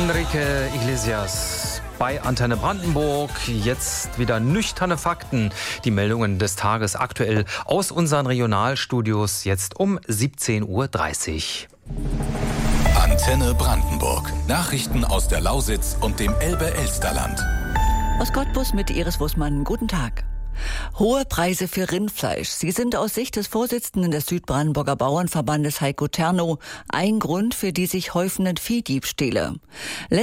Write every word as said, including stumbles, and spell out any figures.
Enrique Iglesias bei Antenne Brandenburg. Jetzt wieder nüchterne Fakten. Die Meldungen des Tages aktuell aus unseren Regionalstudios jetzt um siebzehn Uhr dreißig. Antenne Brandenburg. Nachrichten aus der Lausitz und dem Elbe-Elsterland. Aus Cottbus mit Iris Wussmann. Guten Tag. Hohe Preise für Rindfleisch. Sie sind aus Sicht des Vorsitzenden des Südbrandenburger Bauernverbandes Heiko Ternow ein Grund für die sich häufenden Viehdiebstähle.